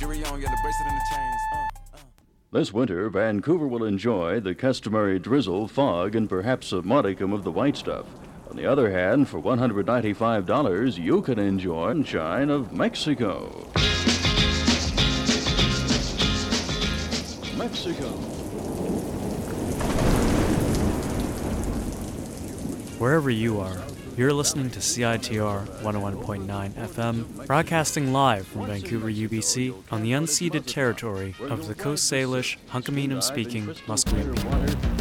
This winter, Vancouver will enjoy the customary drizzle, fog, and perhaps a modicum of the white stuff. On the other hand, for $195, you can enjoy sunshine of Mexico. Mexico. Wherever you are, you're listening to CITR 101.9 FM, broadcasting live from Vancouver, UBC, on the unceded territory of the Coast Salish, Hunkaminam-speaking Musqueam people.